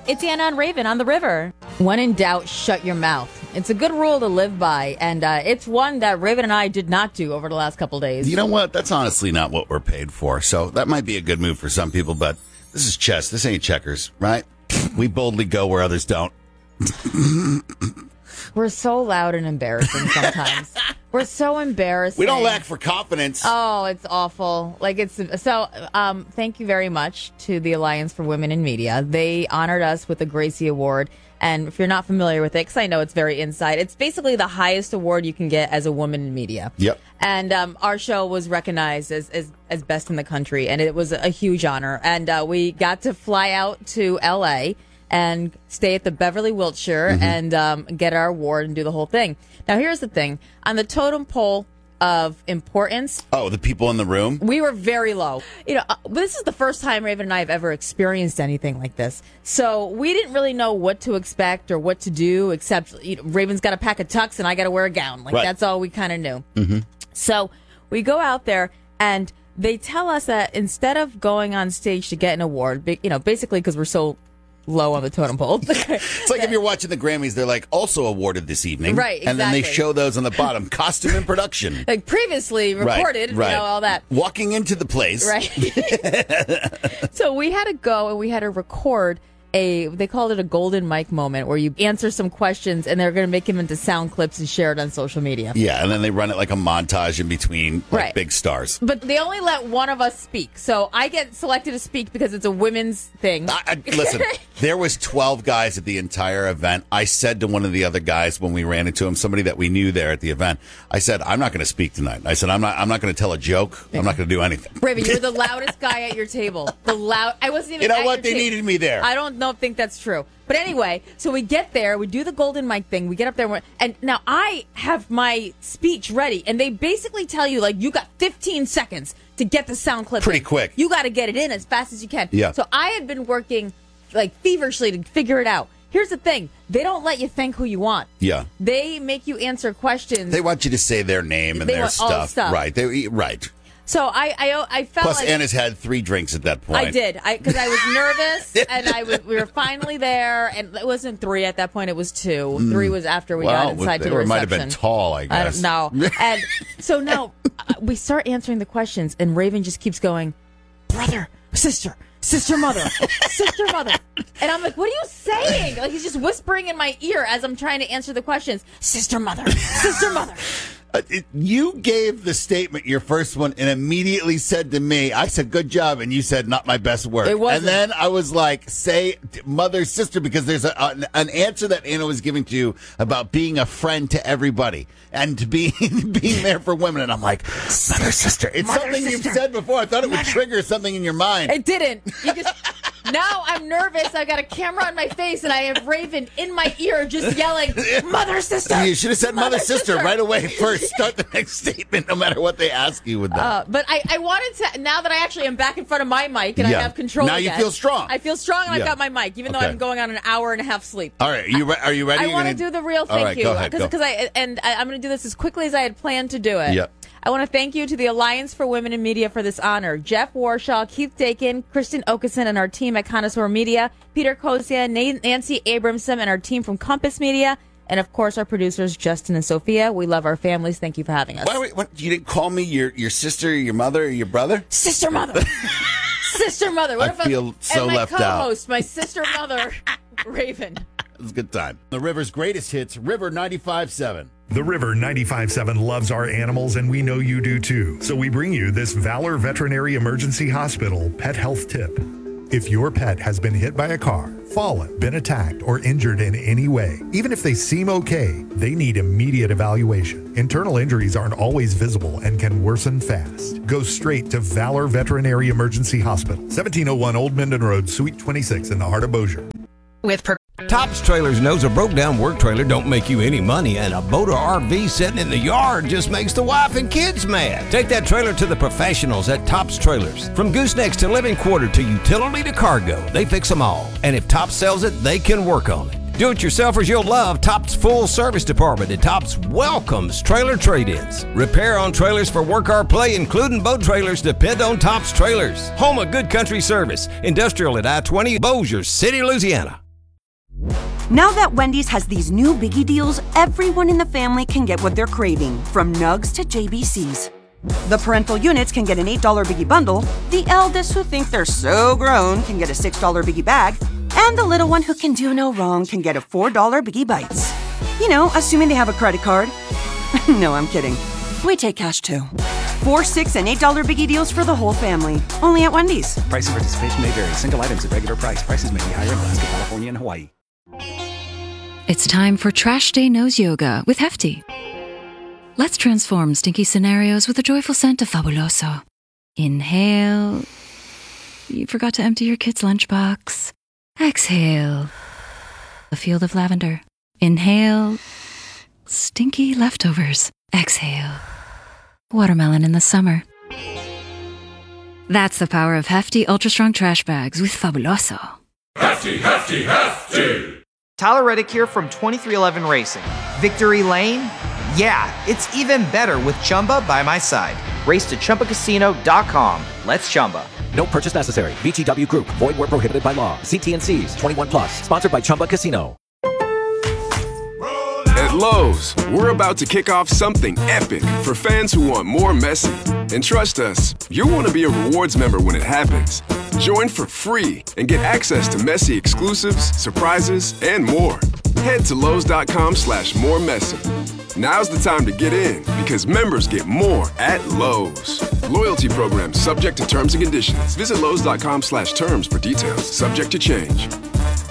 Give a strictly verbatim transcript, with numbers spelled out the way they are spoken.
It's Anna and Raven on the river. When in doubt, shut your mouth. It's a good rule to live by, and uh, it's one that Raven and I did not do over the last couple days. You know what? That's honestly not what we're paid for, so that might be a good move for some people, but this is chess. This ain't checkers, right? We boldly go where others don't. We're so loud and embarrassing sometimes. We're so embarrassing. We don't lack for confidence. Oh, it's awful. Like it's so. Um, thank you very much to the Alliance for Women in Media. They honored us with the Gracie Award. And if you're not familiar with it, because I know it's very inside, it's basically the highest award you can get as a woman in media. Yep. And um, our show was recognized as, as as best in the country, and it was a huge honor. And uh, we got to fly out to L A and stay at the Beverly Wilshire mm-hmm. and um, get our award and do the whole thing. Now, here's the thing. On the totem pole of importance... Oh, the people in the room? We were very low. You know, uh, this is the first time Raven and I have ever experienced anything like this. So we didn't really know what to expect or what to do, except you know, Raven's got to pack a tux and I got to wear a gown. Like, right. That's all we kind of knew. Mm-hmm. So we go out there and they tell us that instead of going on stage to get an award, you know, basically because we're so... low on the totem pole. It's like if you're watching the Grammys, they're like, also awarded this evening. Right, exactly. And then they show those on the bottom. Costume and production. Like previously reported, right, right. you know, all that. Walking into the place. Right. So we had to go and we had to record a, they called it a golden mic moment where you answer some questions and they're going to make them into sound clips and share it on social media. Yeah, and then they run it like a montage in between like right. big stars. But they only let one of us speak. So I get selected to speak because it's a women's thing. I, I, listen, there was twelve guys at the entire event. I said to one of the other guys when we ran into him, somebody that we knew there at the event, I said, I'm not going to speak tonight. I said, I'm not I'm not going to tell a joke. I'm not going to do anything. Raven, you're the loudest guy at your table. The loud. I wasn't even You know at what? your They table. needed me there. I don't know, think that's true. But anyway, so we get there, we do the golden mic thing, we get up there, and, and now I have my speech ready, and they basically tell you, like, you got fifteen seconds to get the sound clip Pretty in. quick. You got to get it in as fast as you can. Yeah. So I had been working, like, feverishly to figure it out. Here's the thing. They don't let you think who you want. Yeah. They make you answer questions. They want you to say their name and They their want all the stuff. stuff. Right. They, right. So I, I, I felt Plus, like... Anna's had three drinks at that point. I did, because I, I was nervous, and I was, we were finally there, and it wasn't three at that point, it was two. Mm. Three was after we well, got inside to the or it reception. might have been tall, I guess. I don't know. And so now uh, we start answering the questions, and Raven just keeps going, brother, sister, sister, mother, sister, mother. And I'm like, what are you saying? Like, he's just whispering in my ear as I'm trying to answer the questions. Sister, mother, sister, mother. Uh, it, you gave the statement, your first one, and immediately said to me, I said, good job, and you said, not my best work. It wasn't. And then I was like, say mother, sister, because there's a, an, an answer that Anna was giving to you about being a friend to everybody and to be, being there for women. And I'm like, mother, sister. It's mother, something sister. you've said before. I thought it would Mother. trigger something in your mind. It didn't. You just... Now I'm nervous. I got a camera on my face, and I have Raven in my ear just yelling, mother, sister. You should have said mother, mother sister, sister right away first. Start the next statement, no matter what they ask you with that. Uh, but I, I wanted to, now that I actually am back in front of my mic and Yeah. I have control Now you again, feel strong. I feel strong, and Yeah. I've got my mic, even Okay. though I'm going on an hour and a half sleep. All right, are you, re- are you ready? I You're want to gonna- do the real All thank right, you. go ahead, go. Because I, and I, I'm going to do this as quickly as I had planned to do it. Yep. I want to thank you to the Alliance for Women in Media for this honor. Jeff Warshaw, Keith Dakin, Kristen Okeson, and our team at Connoisseur Media, Peter Kosia, Nancy Abramson, and our team from Compass Media, and of course our producers, Justin and Sophia. We love our families. Thank you for having us. Why, wait, what, you didn't call me your, your sister, your mother, or your brother? Sister mother. Sister mother. What I if feel so and my left out. co-host, my sister mother, Raven. It was a good time. The River's greatest hits, River ninety-five point seven. The River ninety-five point seven loves our animals, and we know you do too. So we bring you this Valor Veterinary Emergency Hospital pet health tip. If your pet has been hit by a car, fallen, been attacked, or injured in any way, even if they seem okay, they need immediate evaluation. Internal injuries aren't always visible and can worsen fast. Go straight to Valor Veterinary Emergency Hospital, seventeen oh one Old Minden Road, Suite twenty-six in the heart of Bossier. With per- Tops Trailers knows a broke-down work trailer don't make you any money, and a boat or R V sitting in the yard just makes the wife and kids mad. Take that trailer to the professionals at Tops Trailers. From goosenecks to living quarter to utility to cargo, they fix them all. And if Tops sells it, they can work on it. Do-it-yourselfers you'll love Tops Full Service Department, and Tops welcomes trailer trade-ins. Repair on trailers for work or play, including boat trailers, depend on Tops Trailers. Home of good country service. Industrial at I twenty, Bossier City, Louisiana. Now that Wendy's has these new biggie deals, everyone in the family can get what they're craving, from nugs to J B Cs. The parental units can get an eight dollar biggie bundle, the eldest who think they're so grown can get a six dollar biggie bag, and the little one who can do no wrong can get a four dollar biggie bites. You know, assuming they have a credit card. No, I'm kidding. We take cash too. Four, six, and eight dollar biggie deals for the whole family. Only at Wendy's. Price and participation may vary. Single items at regular price. Prices may be higher in Alaska, California, and Hawaii. It's time for Trash Day Nose Yoga with Hefty. Let's transform stinky scenarios with a joyful scent of Fabuloso. Inhale. You forgot to empty your kid's lunchbox. Exhale. A field of lavender. Inhale. Stinky leftovers. Exhale. Watermelon in the summer. That's the power of Hefty Ultra Strong Trash Bags with Fabuloso. Hefty, Hefty, Hefty! Tyler Reddick here from twenty-three eleven Racing. Victory Lane? Yeah, it's even better with Chumba by my side. Race to Chumba Casino dot com. Let's Chumba. No purchase necessary. V G W Group. Void where prohibited by law. See T and C's. twenty-one plus. Sponsored by Chumba Casino. At Lowe's, we're about to kick off something epic for fans who want more Messi. And trust us, you'll want to be a rewards member when it happens. Join for free and get access to Messi exclusives, surprises, and more. Head to Lowe's.com slash more Messi. Now's the time to get in because members get more at Lowe's. Loyalty program subject to terms and conditions. Visit Lowe's.com slash terms for details. Subject to change.